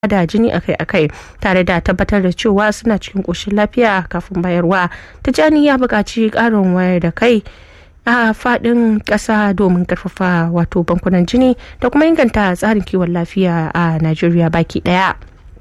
da jini akai-akai tare da tabbatar da cewa suna cikin ƙoshin lafiya kafin bayarwa. Tijjani ya buƙaci ƙarin wayar da kai a faɗin ƙasa domin ƙarfafa wato bankunan jini da kuma inganta tsarin kiwon lafiya a Najeriya baki ɗaya.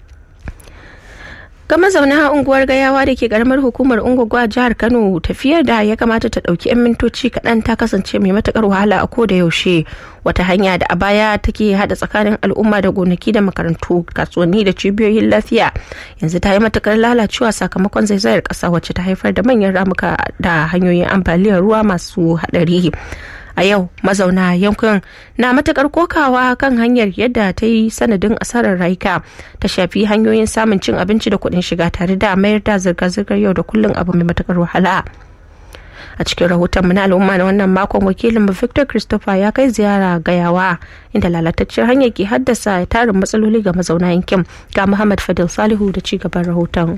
Ga mazauna unguwar Gayawa da ke karamar hukumar Ungwagwa jihar Kano, tafiyar da ya kamata ta ɗauki 'yan mintoci kaɗan ta kasance mai matuƙar wahala a koda yaushe. Wata hanya da a baya take haɗa tsakanin al'umma da gonaki da makarantu, kasuwanni da cibiyoyin lafiya yanzu ta yi matuƙar lalacewa sakamakon zaizayar ƙasa wacce ta haifar da manyan ramuka da hanyoyin ambaliyar ruwa masu haɗari. A yau mazauna yankin na matakar kokawa kan hanyar yadda ta yi sanadin asarar rayuka, ta shafi hanyoyin samun cin abinci da kuɗin shiga tare da mayar da zirga-zirgar yau da kullum abu mai matakar wahala. A cikin rahoton mu na al'umma na wannan makon, wakilin mu Victor Christopher ya kai ziyara Gayawa inda lalataccen hanyar ke haddasa tarin matsaloli ga mazauna yankin. Ga Muhammad Fadil Salihu da ci gaban rahoton.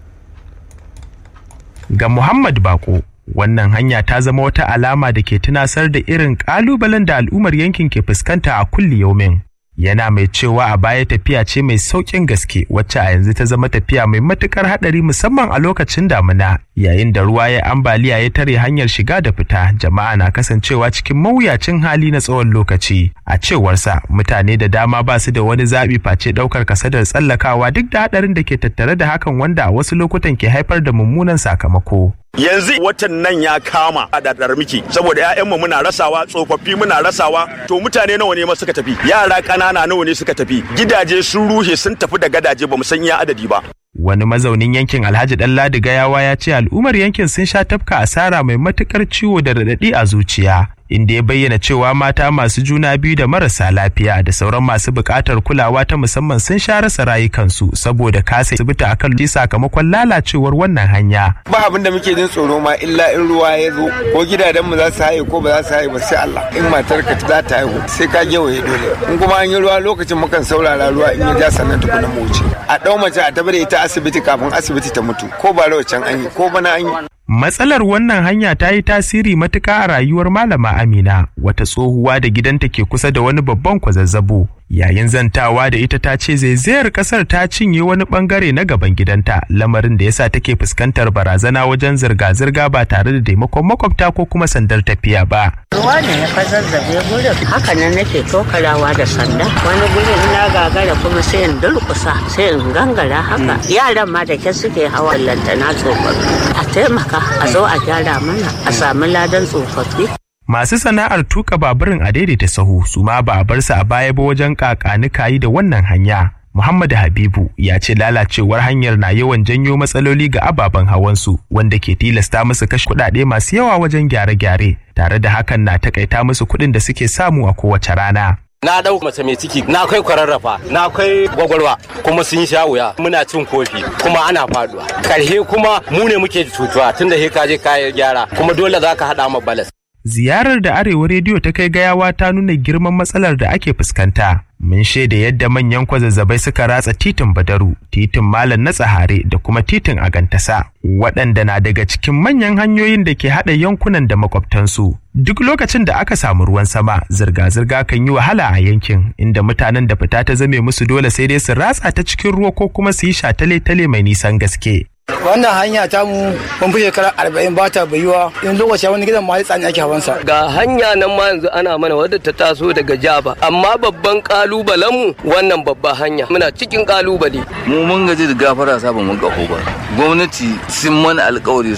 Ga Muhammad Bako, wannan hanya ta zama wata alama da ke tunasar da irin kalubalen da al'ummar yankin ke fuskanta a kulli yaumin. Yana mai cewa a baya tafiya ce mai sauƙin gaske wacce a yanzu ta zama tafiya mai matukar haɗari musamman a lokacin damina, yayin da ruwa ya ambaliya ya tare hanyar shiga da fita, jama'a na kasancewa cikin mawuyacin hali na tsawon lokaci. A cewarsa, mutane da dama ba su da wani zaɓi face ɗaukar kasadar tsallakawa duk da haɗarin da ke tattare da hakan, wanda a wasu lokutan ke haifar da mummunan sakamako. Yanzu watan nan ya kama a dadar miki saboda ƴaƴanmu muna rasawa, tsofaffi muna rasawa, to mutane nawa ne ma suka tafi, yara ƙanana nawa ne suka tafi, gidaje sun rushe sun tafi da gadaje bamu san iya adadi ba. Wani mazaunin yankin Alhaji Ɗanladi Gayawa ya ce al'ummar yankin sun sha tafka asara mai matukar ciwo da raɗaɗi a zuciya, inda ya bayyana cewa mata masu juna biyu da marasa lafiya da sauran masu buƙatar kulawa ta musamman sun sha rasa rayukansu saboda kasa asibiti akan sakamakon lalacewar wannan hanya. Ba abin da muke jin tsoro ma illa in ruwa ya zo ko gidajenmu za su haye ko ba za su haye ba sai Allah. In matarka za ta haihu sai ka gewaye dole. In kuma an yi ruwa lokacin mukan saurara ruwa in ya ja sannan tukuna mu wuce. A ɗau mace a tabbata ita asibiti kafin asibiti ta mutu, ko ba can an yi ko bana an yi. Matsalar wannan hanya ta yi tasiri matuƙa a rayuwar Malama Amina, wata tsohuwa da gidanta ke kusa da wani babban kwazazzabo. Yayin zantawa da ita ta ce zaizayar kasar ta cinye wani bangare na gaban gidanta, lamarin da yasa take fuskantar barazana wajen zirga-zirga ba tare da taimakon makwabta ko kuma sandar tafiya ba. Ruwa ne ya fazazzabe gurin, haka nan nake tokarawa da sanda, wani gurin na gagara kuma sai in durkusa sai in gangara haka. Yaran ma da ke suke hawa lantana tsofaffi, a taimaka a zo a gyara mana a samu ladan tsofaffi. Masu sana'ar tuka baburin a daidaita sahu su ma ba a bar su a baya ba wajen kakanikayi da wannan hanya. Muhammad Habibu ya ce lalacewar hanyar na yawan janyo matsaloli ga ababen hawansu, wanda ke tilasta musu kashe kuɗaɗe masu yawa wajen gyare-gyare, tare da hakan na takaita musu kuɗin da suke samu a kowace rana. Na ɗau mace mai ciki, na kai kwararrafa, na kai gwagwarwa, kuma sun sha wuya, muna cin kofi, kuma ana faduwa. Karhe kuma mu ne muke cutuwa tunda he ka je kayan gyara, kuma dole za ka haɗa ma balas. Ziyarar da Arewa Rediyo ta kai Gayawa ta nuna girman matsalar da ake fuskanta. Mun shaida yadda manyan kwazazzabai suka ratsa titin Badaru, titin Malam na Tsahare da kuma titin Agantasa, waɗanda na daga cikin manyan hanyoyin da ke haɗa yankunan da makwabtansu. Duk lokacin da aka samu ruwan sama, zirga-zirga kan yi wahala a yankin, inda mutanen da fita ta zame musu dole sai dai su ratsa ta cikin ruwa ko kuma su yi shatale-tale mai nisan gaske. Wannan hanya ta mu mun fi shekara 40 ba ta bayuwa, in lokaci wani gidan ma tsani ake hawansa. Ga hanya nan ma yanzu ana mana wadda ta taso daga Jaba, amma babban kalubalen mu wannan babba hanya, muna cikin kalubale. Mu mun gaji da gafara sabon mun kaho ba. Gwamnati sun mana alƙawari,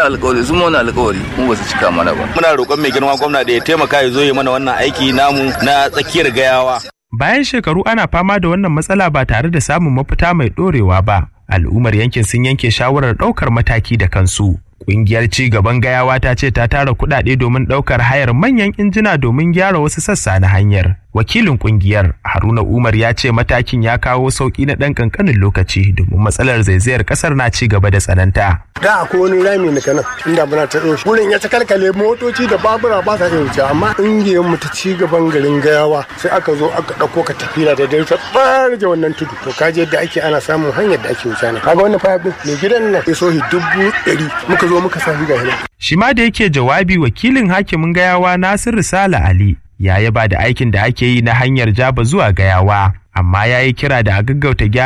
mu ba su cika mana ba. Muna roƙon mai girma gwamna da ya taimaka ya zo ya mana wannan aiki namu na tsakiyar Gayawa. Bayan shekaru ana fama da wannan matsala ba tare da samun mafita mai ɗorewa ba, al'ummar yankin sun yanke shawarar ɗaukar mataki da kansu. Ƙungiyar ci gaban Gayawa ta ce ta tara kuɗaɗe domin ɗaukar hayar manyan injina domin gyara wasu sassa na hanyar. Wakilin ƙungiyar Haruna Umar ya ce matakin ya kawo sauƙi na ɗan ƙanƙanin lokaci domin matsalar zaizayar ƙasar na ci gaba da tsananta. Da akwai wani rami na kanan inda muna ta ɗauki. Wurin ya ta kalkale motoci da babura ba sa iya wuce, amma ƙungiyar mu ta ci gaban garin Gayawa sai aka zo aka ɗauko ka tafiya da dare ta ɓarje wannan tudu. To kaje yadda ake ana samun hanyar da ake wuce ne. Kaga wannan fayaf ɗin mai gidan nan ya sohi 100,000 muka zo muka sa ga hira. Shi ma da yake jawabi wakilin hakimin Gayawa Nasiru Sale Ali ya yaba da aikin da ake yi na hanyar Jaba zuwa Gayawa, amma ya yi kira da a gaggauta gyara